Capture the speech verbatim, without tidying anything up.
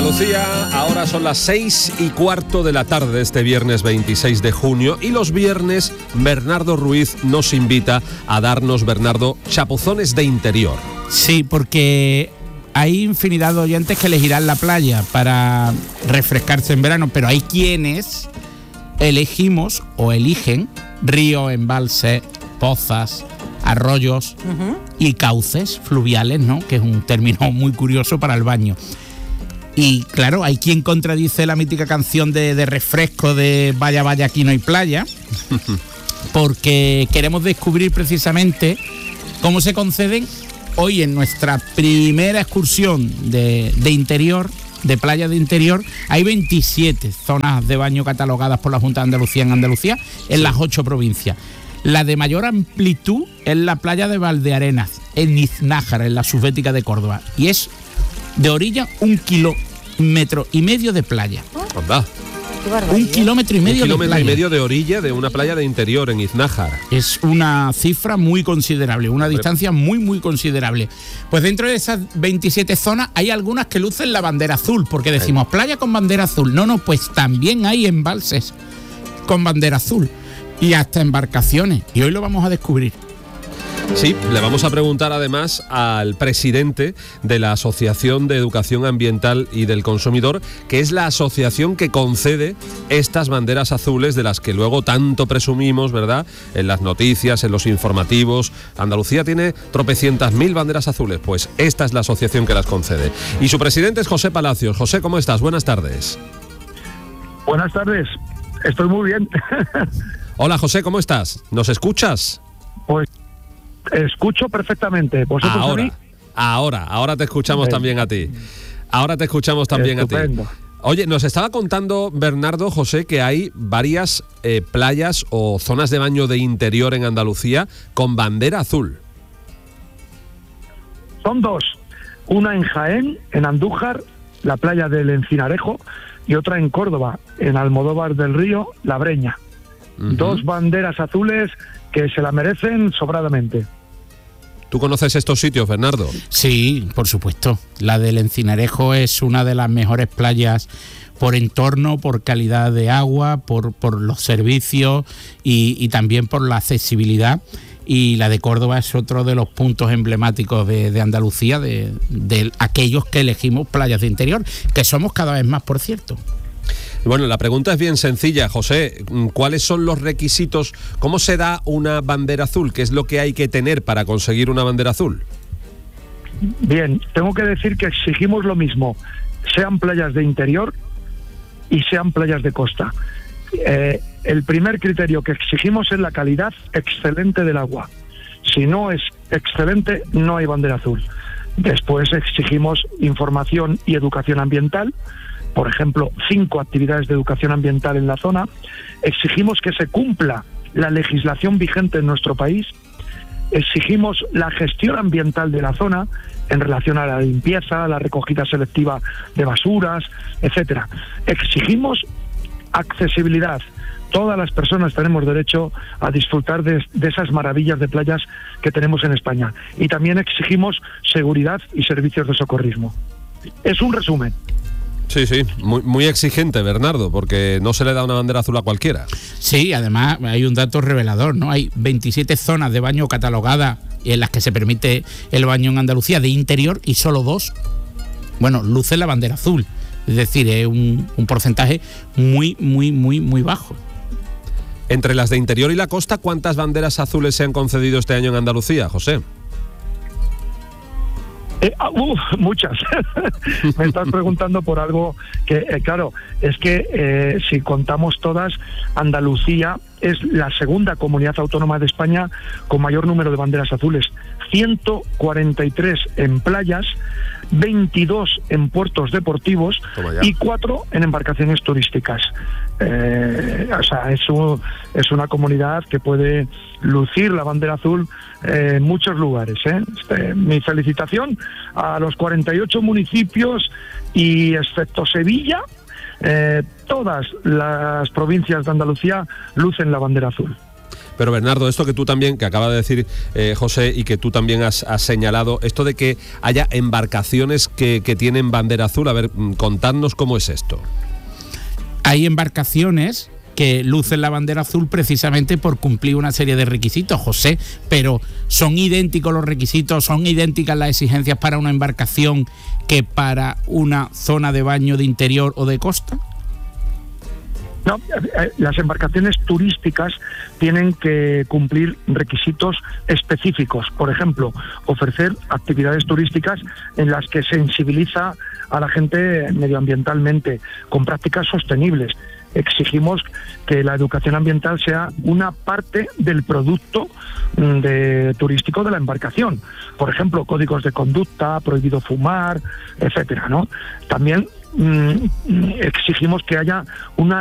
Andalucía, ahora son las seis y cuarto de la tarde este viernes veintiséis de junio y los viernes Bernardo Ruiz nos invita a darnos, Bernardo, chapuzones de interior. Sí, porque hay infinidad de oyentes que elegirán la playa para refrescarse en verano, pero hay quienes elegimos o eligen ríos, embalses, pozas, arroyos uh-huh. y cauces fluviales, ¿no? Que es un término muy curioso para el baño. Y claro, hay quien contradice la mítica canción de, de refresco de Vaya, vaya, aquí no hay playa, porque queremos descubrir precisamente cómo se conceden hoy en nuestra primera excursión de, de interior, de playa de interior. Hay veintisiete zonas de baño catalogadas por la Junta de Andalucía en Andalucía, en sí. las ocho provincias. La de mayor amplitud es la playa de Valdearenas, en Iznájara, en la Subbética de Córdoba, y es de orilla un kilómetro y medio de playa. ¿Onda? Un kilómetro y medio un kilómetro de playa. y medio de orilla de una playa de interior en Iznájara. Es una cifra muy considerable, una Hombre. distancia muy, muy considerable. Pues dentro de esas veintisiete zonas hay algunas que lucen la bandera azul, porque decimos Ay. playa con bandera azul. No, no, pues también hay embalses con bandera azul y hasta embarcaciones. Y hoy lo vamos a descubrir. Sí, le vamos a preguntar además al presidente de la Asociación de Educación Ambiental y del Consumidor, que es la asociación que concede estas banderas azules de las que luego tanto presumimos, ¿verdad? En las noticias, en los informativos. Andalucía tiene tropecientas mil banderas azules, pues esta es la asociación que las concede. Y su presidente es José Palacios. José, ¿cómo estás? Buenas tardes. Buenas tardes, estoy muy bien. Hola José, ¿cómo estás? ¿Nos escuchas? Pues escucho perfectamente. ¿Vosotros ahora, a mí? ahora, ahora te escuchamos Bien. también a ti. Ahora te escuchamos también Estupendo. a ti. Oye, nos estaba contando Bernardo, José, que hay varias eh, playas o zonas de baño de interior en Andalucía con bandera azul. Son dos. Una en Jaén, en Andújar, la playa del Encinarejo, y otra en Córdoba, en Almodóvar del Río, La Breña. Uh-huh. Dos banderas azules que se la merecen sobradamente. ¿Tú conoces estos sitios, Bernardo? Sí, por supuesto. La del Encinarejo es una de las mejores playas por entorno, por calidad de agua, por, por los servicios y, y también por la accesibilidad. Y la de Córdoba es otro de los puntos emblemáticos de, de Andalucía, de, de aquellos que elegimos playas de interior, que somos cada vez más, por cierto. Bueno, la pregunta es bien sencilla, José. ¿Cuáles son los requisitos? ¿Cómo se da una bandera azul? ¿Qué es lo que hay que tener para conseguir una bandera azul? Bien, tengo que decir que exigimos lo mismo, sean playas de interior y sean playas de costa. Eh, el primer criterio que exigimos es la calidad excelente del agua. Si no es excelente, no hay bandera azul. Después exigimos información y educación ambiental. Por ejemplo, cinco actividades de educación ambiental en la zona. Exigimos que se cumpla la legislación vigente en nuestro país. Exigimos la gestión ambiental de la zona en relación a la limpieza, la recogida selectiva de basuras, etcétera. Exigimos accesibilidad. Todas las personas tenemos derecho a disfrutar de, de esas maravillas de playas que tenemos en España. Y también exigimos seguridad y servicios de socorrismo. Es un resumen. Sí, sí, muy, muy exigente, Bernardo, porque no se le da una bandera azul a cualquiera. Sí, además hay un dato revelador, ¿no? Hay veintisiete zonas de baño catalogadas en las que se permite el baño en Andalucía de interior y solo dos, bueno, lucen la bandera azul. Es decir, es un, un porcentaje muy, muy, muy, muy bajo. Entre las de interior y la costa, ¿cuántas banderas azules se han concedido este año en Andalucía, José? Eh, uh, muchas. Me estás preguntando por algo que, eh, claro, es que eh, si contamos todas, Andalucía es la segunda comunidad autónoma de España con mayor número de banderas azules. ciento cuarenta y tres en playas, veintidós en puertos deportivos y cuatro en embarcaciones turísticas. Eh, o sea, es, un, es una comunidad que puede lucir la bandera azul eh, en muchos lugares. ¿eh? Este, mi felicitación a los cuarenta y ocho municipios y, excepto Sevilla, eh, todas las provincias de Andalucía lucen la bandera azul. Pero Bernardo, esto que tú también, que acaba de decir eh, José, y que tú también has, has señalado, esto de que haya embarcaciones que, que tienen bandera azul, a ver, contadnos cómo es esto. Hay embarcaciones que lucen la bandera azul precisamente por cumplir una serie de requisitos, José, pero ¿son idénticos los requisitos, son idénticas las exigencias para una embarcación que para una zona de baño de interior o de costa? No, las embarcaciones turísticas tienen que cumplir requisitos específicos. Por ejemplo, ofrecer actividades turísticas en las que sensibiliza a la gente medioambientalmente, con prácticas sostenibles. Exigimos que la educación ambiental sea una parte del producto de, turístico de la embarcación. Por ejemplo, códigos de conducta, prohibido fumar, etcétera, ¿no? También mmm, exigimos que haya una